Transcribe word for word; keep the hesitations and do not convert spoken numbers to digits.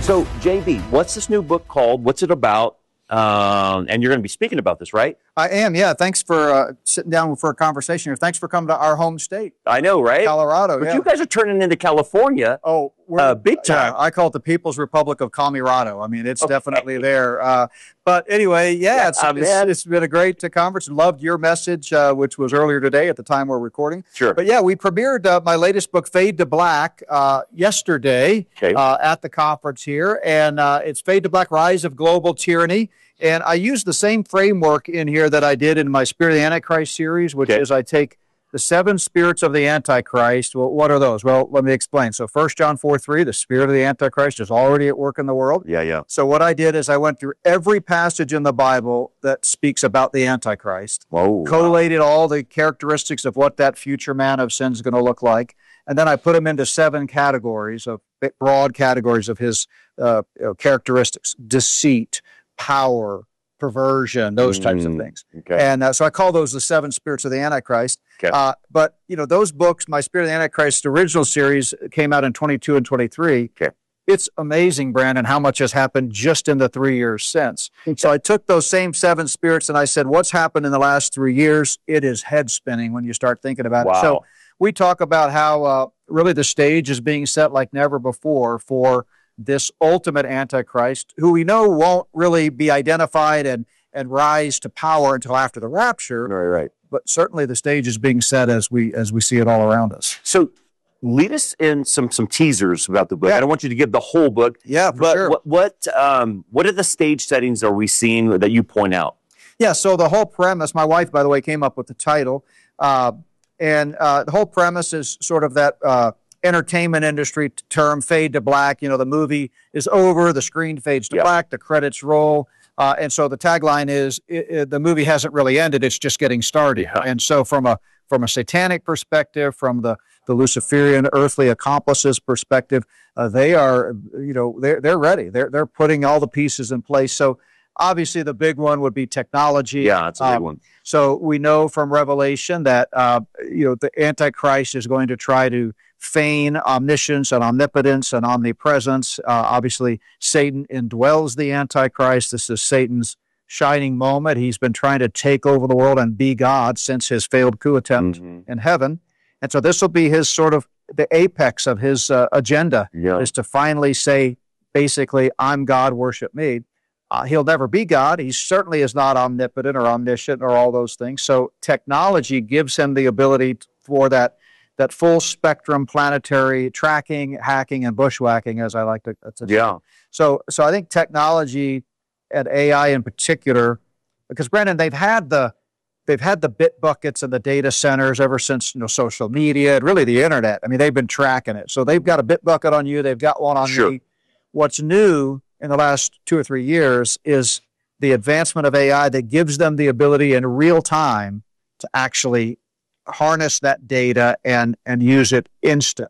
So, J B, what's this new book called? What's it about? Um, and you're going to be speaking about this, right? I am, yeah. Thanks for uh, sitting down for a conversation here. Thanks for coming to our home state. I know, right? Colorado, But yeah. you guys are turning into California. Oh, we're uh, big time. Yeah, I call it the People's Republic of Camirado. I mean, it's Okay. definitely there. Uh, but anyway, yeah, Yeah, it's, uh, it's, man. it's been a great uh, conference. Loved your message, uh, which was earlier today at the time we're recording. Sure. But yeah, we premiered uh, my latest book, Fade to Black, uh, yesterday Okay. uh, at the conference here. And uh, it's Fade to Black, Rise of Global Tyranny. And I use the same framework in here that I did in my Spirit of the Antichrist series, which Okay. is I take the seven spirits of the Antichrist. Well, what are those? Well, let me explain. So First John four three, the spirit of the Antichrist is already at work in the world. Yeah, yeah. So what I did is I went through every passage in the Bible that speaks about the Antichrist, Whoa. collated all the characteristics of what that future man of sin is going to look like, and then I put them into seven categories, of broad categories of his uh, you know, characteristics: deceit, power, perversion, those types of Mm, things. Okay. And uh, so I call those the seven spirits of the Antichrist. Okay. Uh, but, you know, those books, my Spirit of the Antichrist original series came out in twenty-two and twenty-three. Okay. It's amazing, Brandon, how much has happened just in the three years since. So I took those same seven spirits and I said, what's happened in the last three years? It is head spinning when you start thinking about Wow. it. So we talk about how uh, really the stage is being set like never before for this ultimate Antichrist, who we know won't really be identified and, and rise to power until after the rapture. Right, right. But certainly the stage is being set as we as we see it all around us. So, lead us in some some teasers about the book. Yeah. I don't want you to give the whole book. Yeah, for but sure. what what um what are the stage settings are we seeing that you point out? Yeah, so the whole premise, my wife, by the way, came up with the title. Uh, and uh, the whole premise is sort of that uh, entertainment industry term, fade to black. You know, the movie is over, the screen fades to Yeah. black, the credits roll. Uh, and so the tagline is, it, it, the movie hasn't really ended, it's just getting started. Yeah. And so from a from a satanic perspective, from the, the Luciferian earthly accomplices perspective, uh, they are, you know, they're, they're ready. They're, they're putting all the pieces in place. So obviously the big one would be technology. Yeah, that's a big Um, one. So we know from Revelation that, uh, you know, the Antichrist is going to try to feign omniscience and omnipotence and omnipresence. Uh, obviously, Satan indwells the Antichrist. This is Satan's shining moment. He's been trying to take over the world and be God since his failed coup attempt Mhm. in heaven. And so this will be his sort of the apex of his uh, agenda, Yeah. is to finally say, basically, I'm God, worship me. Uh, he'll never be God. He certainly is not omnipotent or omniscient or all those things. So technology gives him the ability t- for that that full spectrum planetary tracking, hacking, and bushwhacking, as I like to, to say. Yeah. So, so I think technology and A I in particular, because Brandon, they've had the they've had the bit buckets and the data centers ever since, you know, social media and really the internet. I mean, they've been tracking it. So they've got a bit bucket on you. They've got one on Sure. me. What's new in the last two or three years is the advancement of A I that gives them the ability in real time to actually harness that data and and use it instantly.